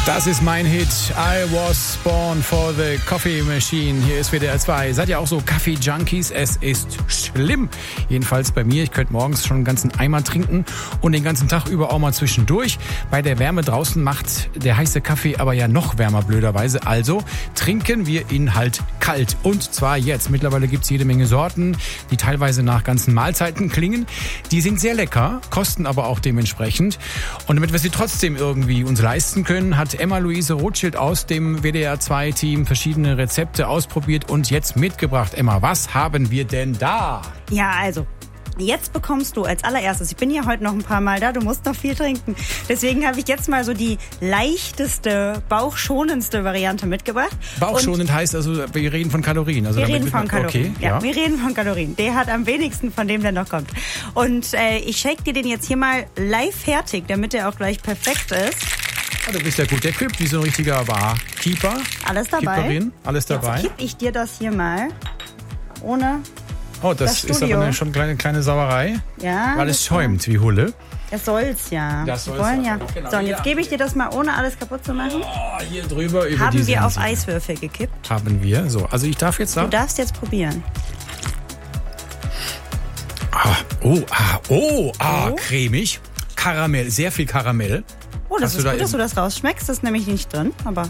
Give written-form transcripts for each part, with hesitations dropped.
Das ist mein Hit. I was born for the coffee machine. Hier ist WDR 2. Seid ihr auch so Kaffee-Junkies? Es ist schlimm. Jedenfalls bei mir. Ich könnte morgens schon einen ganzen Eimer trinken und den ganzen Tag über auch mal zwischendurch. Bei der Wärme draußen macht der heiße Kaffee aber ja noch wärmer, blöderweise. Also trinken wir ihn halt kalt. Und zwar jetzt. Mittlerweile gibt's jede Menge Sorten, die teilweise nach ganzen Mahlzeiten klingen. Die sind sehr lecker, kosten aber auch dementsprechend. Und damit wir sie trotzdem irgendwie uns leisten können, hat Emma-Luise Rothschild aus dem WDR-2-Team verschiedene Rezepte ausprobiert und jetzt mitgebracht. Emma, was haben wir denn da? Ja, also, jetzt bekommst du als allererstes, ich bin ja heute noch ein paar Mal da, du musst noch viel trinken. Deswegen habe ich jetzt mal so die leichteste, bauchschonendste Variante mitgebracht. Bauchschonend heißt also, wir reden von Kalorien. Also wir reden von Kalorien. Okay, ja, wir reden von Kalorien. Der hat am wenigsten von dem, der noch kommt. Und ich shake dir den jetzt hier mal live fertig, damit der auch gleich perfekt ist. Ah, du bist ja gut equipped, wie so ein richtiger Barkeeper. Alles dabei. Keeperin, alles dabei. Jetzt kipp ich dir das hier mal ohne Oh, das ist aber schon eine kleine Sauerei. Ja. Weil es schäumt wie Hulle. Das soll's ja. Das soll's wir wollen ja. Genau. So, und jetzt gebe ich dir das mal, ohne alles kaputt zu machen. Oh, hier drüber über Haben diese wir auf Sense. Eiswürfel gekippt. Haben wir. So, also ich darf jetzt da. Du darfst jetzt probieren. Cremig. Karamell, sehr viel Karamell. Oh, das Hast ist du da gut, dass du das rausschmeckst. Das ist nämlich nicht drin, aber...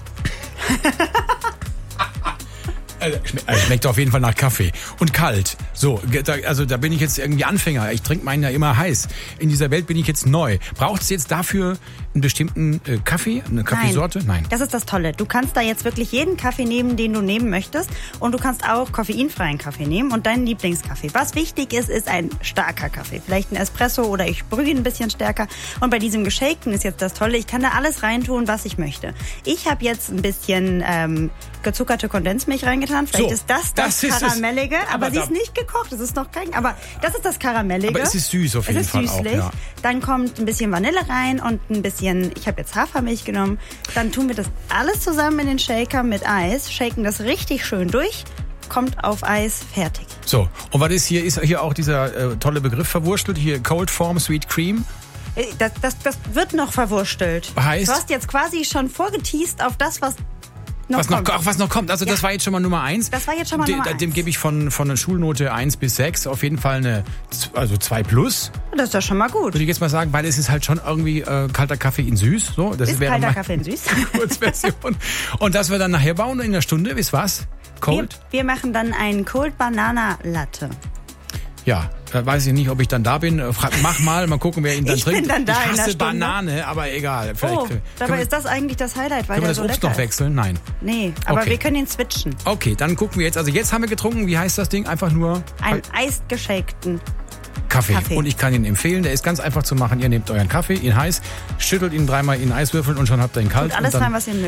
Schmeckt auf jeden Fall nach Kaffee. Und kalt. So, da bin ich jetzt irgendwie Anfänger. Ich trinke meinen ja immer heiß. In dieser Welt bin ich jetzt neu. Braucht es jetzt dafür einen bestimmten Kaffee? Eine Kaffeesorte? Nein. Das ist das Tolle. Du kannst da jetzt wirklich jeden Kaffee nehmen, den du nehmen möchtest. Und du kannst auch koffeinfreien Kaffee nehmen und deinen Lieblingskaffee. Was wichtig ist, ist ein starker Kaffee. Vielleicht ein Espresso oder ich brühe ihn ein bisschen stärker. Und bei diesem Geshakten ist jetzt das Tolle. Ich kann da alles reintun, was ich möchte. Ich habe jetzt ein bisschen gezuckerte Kondensmilch reingetan. Vielleicht ist das Karamellige, aber sie ist nicht gekocht, es ist noch kein, aber das ist das Karamellige. Aber es ist süß auf jeden Fall auch. Ja. Dann kommt ein bisschen Vanille rein und ein bisschen, ich habe jetzt Hafermilch genommen. Dann tun wir das alles zusammen in den Shaker mit Eis, shaken das richtig schön durch, kommt auf Eis, fertig. So, und was ist hier auch dieser tolle Begriff verwurstelt, hier Cold Form Sweet Cream? Das wird noch verwurstelt. Heißt? Du hast jetzt quasi schon vorgeteast auf das, was noch kommt. Also das war jetzt schon mal Nummer 1. Das war jetzt schon mal Nummer 1. Dem gebe ich von einer Schulnote 1 bis 6 auf jeden Fall 2 plus. Das ist doch schon mal gut. Würde ich jetzt mal sagen, weil es ist halt schon irgendwie kalter Kaffee in süß. So, das ist kalter Kaffee in süß. Kurzversion. Und das wir dann nachher bauen in einer Stunde, wisst was? Cold? Wir machen dann einen Cold Banana Latte. Ja, weiß ich nicht, ob ich dann da bin. Mach mal gucken, wer ihn dann trinkt. Ich bin dann da ich in der hasse Stunde. Banane, aber egal. Dabei ist das eigentlich das Highlight, weil können wir das so Obst noch wechseln? Nein. Nee, aber wir können ihn switchen. Okay, dann gucken wir jetzt. Also jetzt haben wir getrunken. Wie heißt das Ding? Einfach nur... Einen eisgeschakten Kaffee. Und ich kann ihn empfehlen. Der ist ganz einfach zu machen. Ihr nehmt euren Kaffee, ihn heiß, schüttelt ihn dreimal in Eiswürfeln und schon habt ihr ihn kalt. Und alles rein, was ihr mögt.